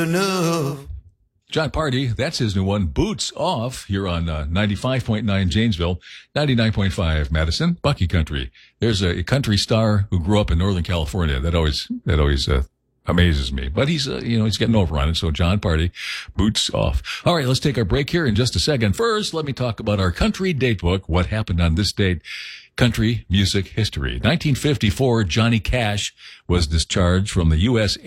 enough. John Party, that's his new one, Boots Off, here on 95.9 Janesville, 99.5 Madison, Bucky Country. There's a country star who grew up in Northern California. That always amazes me. But he's getting over on it. So John Party, Boots Off. All right, let's take our break here in just a second. First, let me talk about our country date book, what happened on this date. Country music history. 1954, Johnny Cash was discharged from the U.S.